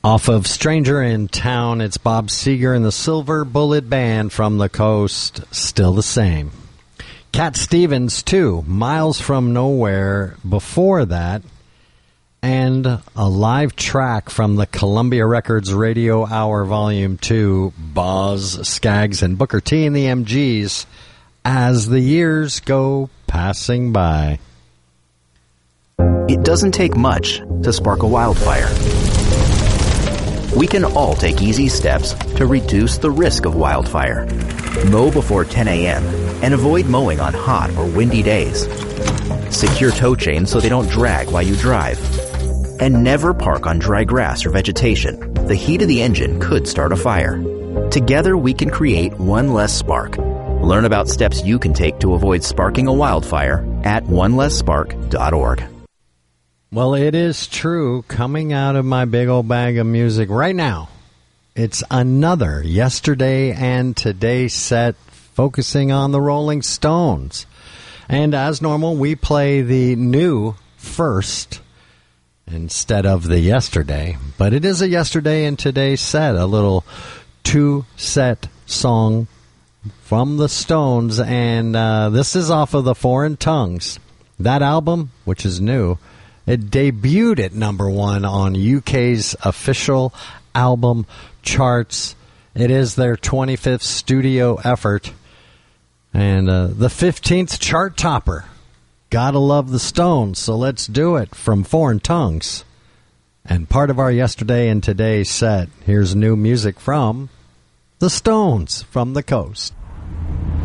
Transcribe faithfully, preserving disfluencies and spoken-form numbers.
Off of Stranger in Town, it's Bob Seger and the Silver Bullet Band from the Coast, Still the Same. Cat Stevens, too, Miles from Nowhere before that, and a live track from the Columbia Records Radio Hour Volume two, Boz, Skaggs, and Booker T and the M Gs, As the Years Go Passing By. It doesn't take much to spark a wildfire. We can all take easy steps to reduce the risk of wildfire. Mow before ten a.m. and avoid mowing on hot or windy days. Secure tow chains so they don't drag while you drive. And never park on dry grass or vegetation. The heat of the engine could start a fire. Together we can create one less spark. Learn about steps you can take to avoid sparking a wildfire at one less spark dot org. Well, it is true. Coming out of my big old bag of music right now, it's another Yesterday and Today set focusing on the Rolling Stones. And as normal, we play the new first instead of the yesterday. But it is a Yesterday and Today set, a little two-set song from the Stones. And uh, this is off of the Foreign Tongues. That album, which is new, it debuted at number one on U K's official album charts. It is their twenty-fifth studio effort and uh, the fifteenth chart topper. Gotta love the Stones, so let's do it from Foreign Tongues. And part of our Yesterday and Today set, here's new music from the Stones from the Coast.